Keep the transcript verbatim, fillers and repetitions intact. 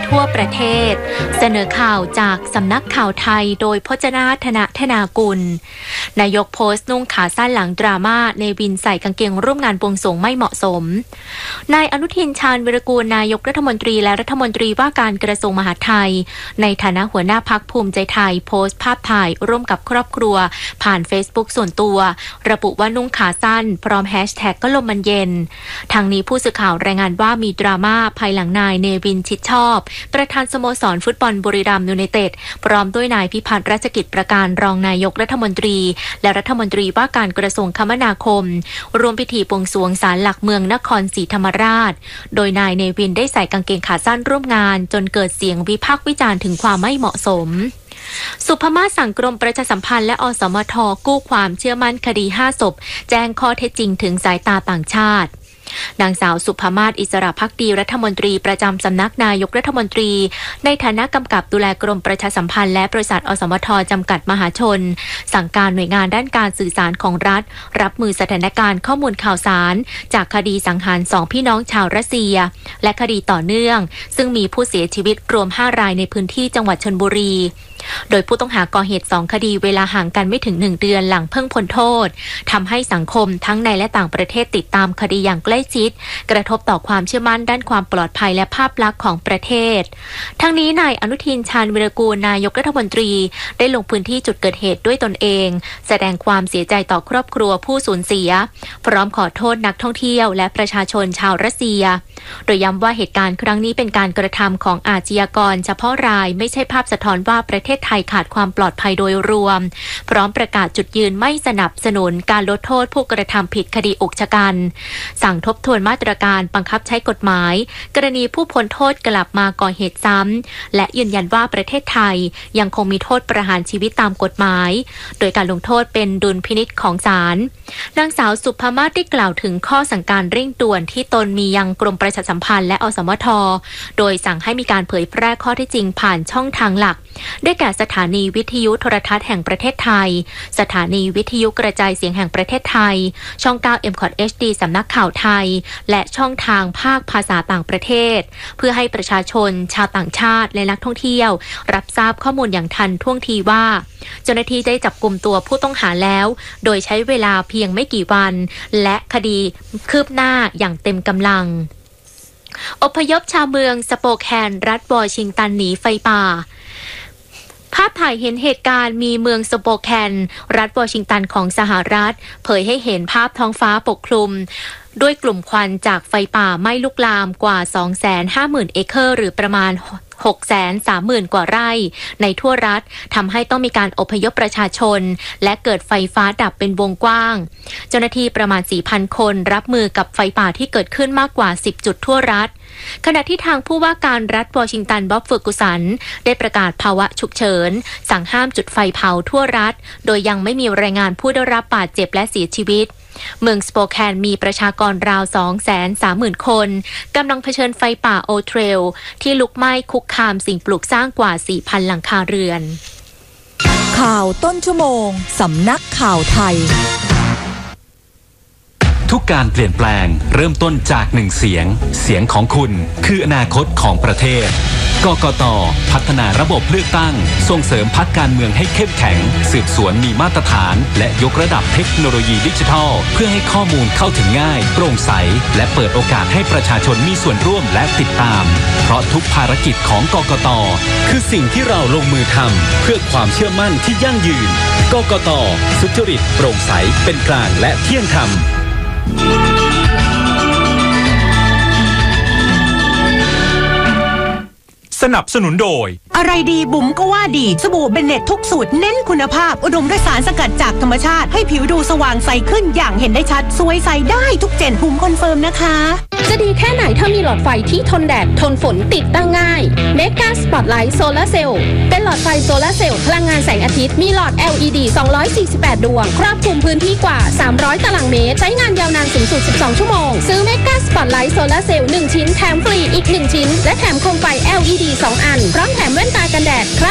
ทั่วประเทศเสนอข่าวจากสำนักข่าวไทยโดยพจนาธนธนากุลนายกโพสต์นุ่งขาสั้นหลังดราม่าเนวินใส่กางเกงร่วมงานบวงสรวงไม่เหมาะสมนายอนุทินชาญวิรากูลนายกรัฐมนตรีและรัฐมนตรีว่าการกระทรวงมหาดไทยในฐานะหัวหน้าพรรคภูมิใจไทยโพสต์ภาพถ่ายร่วมกับครอบครัวผ่านเฟซบุ๊กส่วนตัวระบุว่านุ่งขาสั้นพร้อมแฮชแท็กก็ลมมันเย็นทางนี้ผู้สื่อข่าวรายงานว่ามีดราม่าภายหลังนายเนวินชิดชอบประธานสโมสรฟุตบอลบุรีรัมย์ยูไนเต็ดพร้อมด้วยนายพิพัฒน์รัชกิจประการรองนายกรัฐมนตรีและรัฐมนตรีว่าการกระทรวงคมนาคมรวมพิธีบวงสรวงศาลหลักเมืองนครศรีธรรมราชโดยนายเนวินได้ใส่กางเกงขาสั้นร่วมงานจนเกิดเสียงวิพากษ์วิจารณ์ถึงความไม่เหมาะสมสุภมาศสั่งกรมประชาสัมพันธ์และอสมทกู้ความเชื่อมั่นคดีห้าศพแจ้งข้อเท็จจริงถึงสายตาต่างชาตินางสาวสุภมาศอิสระภักดีรัฐมนตรีประจำสำนักนายกรัฐมนตรีในฐานะกำกับดูแลกรมประชาสัมพันธ์และบริษัทอสมทจำกัดมหาชนสั่งการหน่วยงานด้านการสื่อสารของรัฐรับมือสถานการณ์ข้อมูลข่าวสารจากคดีสังหารสองพี่น้องชาวรัสเซียและคดีต่อเนื่องซึ่งมีผู้เสียชีวิตรวมห้ารายในพื้นที่จังหวัดชลบุรีโดยผู้ต้องหาก่อเหตุสองคดีเวลาห่างกันไม่ถึงหนึ่งเดือนหลังเพิ่งพ้นโทษทำให้สังคมทั้งในและต่างประเทศติดตามคดีอย่างใกล้ชิดกระทบต่อความเชื่อมั่นด้านความปลอดภัยและภาพลักษณ์ของประเทศทั้งนี้นายอนุทินชาญวิรากูลนายกรัฐมนตรีได้ลงพื้นที่จุดเกิดเหตุด้วยตนเองแสดงความเสียใจต่อครอบครัวผู้สูญเสียพร้อมขอโทษนักท่องเที่ยวและประชาชนชาวรัสเซียโดยย้ำว่าเหตุการณ์ครั้งนี้เป็นการกระทำของอาชญากรเฉพาะรายไม่ใช่ภาพสะท้อนว่าประเทศไทยขาดความปลอดภัยโดยรวมพร้อมประกาศจุดยืนไม่สนับสนุนการลดโทษผู้กระทำผิดคดีอุกชะกันสั่งทบทวนมาตรการบังคับใช้กฎหมายกรณีผู้พ้นโทษกลับมาก่อเหตุซ้ำและยืนยันว่าประเทศไทยยังคงมีโทษประหารชีวิตตามกฎหมายโดยการลงโทษเป็นดุลพินิจของศาลนางสาวสุภมาศได้กล่าวถึงข้อสั่งการเร่งด่วนที่ตนมียังกรมประชาสัมพันธ์และอสมทโดยสั่งให้มีการเผยแพร่ข้อเท็จจริงผ่านช่องทางหลักได้แก่สถานีวิทยุโทรทัศน์แห่งประเทศไทยสถานีวิทยุกระจายเสียงแห่งประเทศไทยช่อง เก้า เอ็ม คอท เอช ดี สำนักข่าวไทยและช่องทางภาคภาษาต่างประเทศเพื่อให้ประชาชนชาวต่างชาติและนักท่องเที่ยวรับทราบข้อมูลอย่างทันท่วงทีว่าเจ้าหน้าที่ได้จับกุมตัวผู้ต้องหาแล้วโดยใช้เวลาเพียงไม่กี่วันและคดีคืบหน้าอย่างเต็มกำลังอพยพชาวเมืองสโปแคนรัฐวอชิงตันหนีไฟป่าภาพถ่ายเห็นเหตุการณ์มีเมืองสโปแคนรัฐวอชิงตันของสหรัฐเผยให้เห็นภาพท้องฟ้าปกคลุมด้วยกลุ่มควันจากไฟป่าไหม้ลุกลามกว่า สองแสนห้าหมื่น เอเคอร์หรือประมาณ หกแสนสามหมื่น กว่าไร่ในทั่วรัฐทำให้ต้องมีการอพยพประชาชนและเกิดไฟฟ้าดับเป็นวงกว้างเจ้าหน้าที่ประมาณ สี่พัน คนรับมือกับไฟป่าที่เกิดขึ้นมากกว่า สิบ จุดทั่วรัฐขณะที่ทางผู้ว่าการรัฐวอชิงตันบ๊อบเฟอร์กุสันได้ประกาศภาวะฉุกเฉินสั่งห้ามจุดไฟเผาทั่วรัฐโดยยังไม่มีรายงานผู้ได้รับบาดเจ็บและเสียชีวิตเมืองสโปแคนมีประชากรราว สองแสนสามหมื่น คนกำลังเผชิญไฟป่าโอเทรลที่ลุกไหม้คุกคามสิ่งปลูกสร้างกว่า สี่พัน หลังคาเรือนข่าวต้นชั่วโมงสำนักข่าวไทยทุกการเปลี่ยนแปลงเริ่มต้นจากหนึ่งเสียงเสียงของคุณคืออนาคตของประเทศกกต.พัฒนาระบบเลือกตั้งส่งเสริมพรรคการเมืองให้เข้มแข็งสืบสวนมีมาตรฐานและยกระดับเทคโนโลยีดิจิทัลเพื่อให้ข้อมูลเข้าถึงง่ายโปร่งใสและเปิดโอกาสให้ประชาชนมีส่วนร่วมและติดตามเพราะทุกภารกิจของกกต.คือสิ่งที่เราลงมือทำเพื่อความเชื่อมั่นที่ยั่งยืนกกต.สุจริตโปร่งใสเป็นกลางและเที่ยงธรรมสนับสนุนโดยอะไรดีบุ๋มก็ว่าดีสบู่เบนเน็ตทุกสูตรเน้นคุณภาพอุดมด้วยสารสกัดจากธรรมชาติให้ผิวดูสว่างใสขึ้นอย่างเห็นได้ชัดสวยใสได้ทุกเจนบุ๋มคอนเฟิร์มนะคะจะดีแค่ไหนถ้ามีหลอดไฟที่ทนแดดทนฝนติดตั้งง่ายเมกาสปอตไลท์โซลาร์เซลล์เป็นหลอดไฟโซลาร์เซลล์พลังงานแสงอาทิตย์มีหลอด แอล อี ดี สองร้อยสี่สิบแปดดวงครอบคลุมพื้นที่กว่าสามร้อยตารางเมตรใช้งานยาวนานสูงสุดสิบสองชั่วโมงซื้อเมกาสปอตไลท์โซลาร์เซลล์หนึ่งชิ้นแถมฟรีอีกหนึ่งชิ้นและแถมโคมไฟ แอล อี ดี สองอันพร้อมแถมแว่นตากันแดด